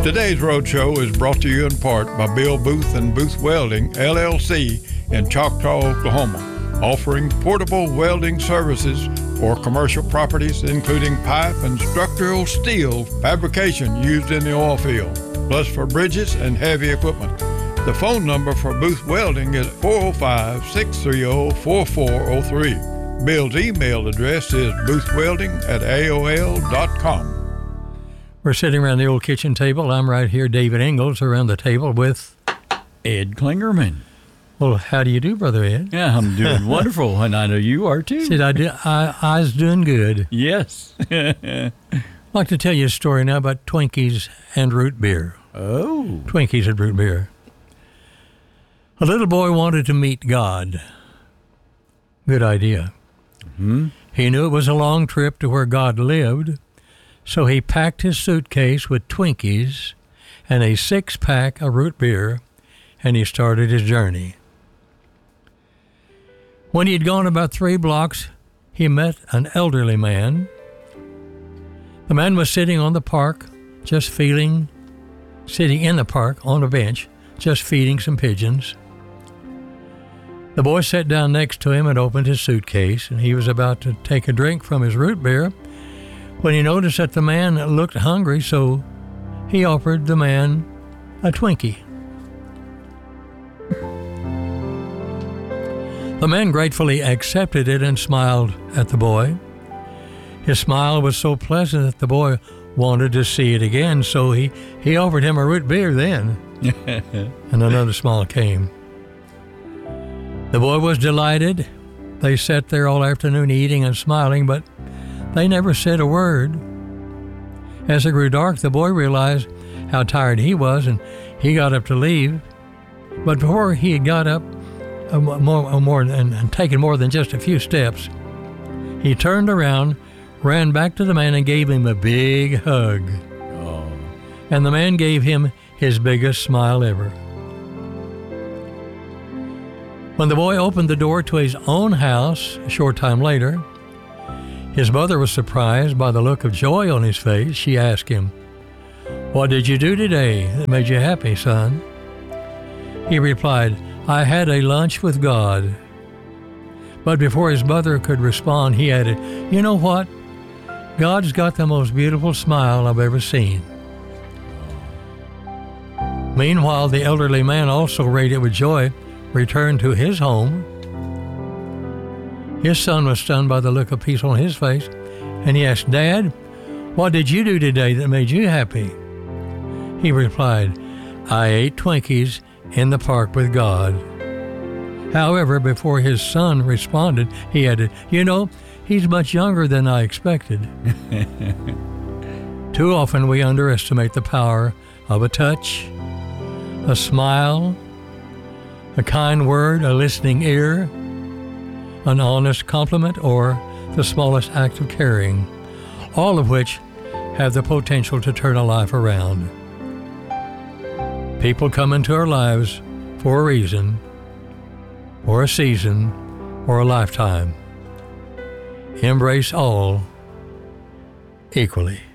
Today's Roadshow is brought to you in part by Bill Booth and Booth Welding, LLC in Choctaw, Oklahoma, offering portable welding services for commercial properties, including pipe and structural steel fabrication used in the oil field, plus for bridges and heavy equipment. The phone number for Booth Welding is 405-630-4403. Bill's email address is boothwelding@aol.com. We're sitting around the old kitchen table. I'm right here, David Ingalls, around the table with Ed Klingerman. Well, how do you do, Brother Ed? Yeah, I'm doing wonderful, and I know you are too. See, I was doing good. Yes. I'd like to tell you a story now about Twinkies and root beer. Oh. Twinkies and root beer. A little boy wanted to meet God. Good idea. Mm-hmm. He knew it was a long trip to where God lived, so he packed his suitcase with Twinkies and a 6-pack of root beer, and he started his journey. When he had gone about 3 blocks, he met an elderly man. The man was sitting in the park on a bench, just feeding some pigeons. The boy sat down next to him and opened his suitcase, and he was about to take a drink from his root beer when he noticed that the man looked hungry, so he offered the man a Twinkie. The man gratefully accepted it and smiled at the boy. His smile was so pleasant that the boy wanted to see it again, so he offered him a root beer then. And another smile came. The boy was delighted. They sat there all afternoon eating and smiling, but they never said a word. As it grew dark, the boy realized how tired he was, and he got up to leave. But before he had got up and taken more than just a few steps, he turned around, ran back to the man, and gave him a big hug. Oh. And the man gave him his biggest smile ever. When the boy opened the door to his own house a short time later, his mother was surprised by the look of joy on his face. She asked him, "What did you do today that made you happy, son?" He replied, "I had a lunch with God." But before his mother could respond, he added, "You know what? God's got the most beautiful smile I've ever seen." Meanwhile, the elderly man, also radiant with joy, returned to his home. His son was stunned by the look of peace on his face, and he asked, "Dad, what did you do today that made you happy?" He replied, "I ate Twinkies in the park with God." However, before his son responded, he added, "You know, he's much younger than I expected." Too often we underestimate the power of a touch, a smile, a kind word, a listening ear, an honest compliment, or the smallest act of caring, all of which have the potential to turn a life around. People come into our lives for a reason, or a season, or a lifetime. Embrace all equally.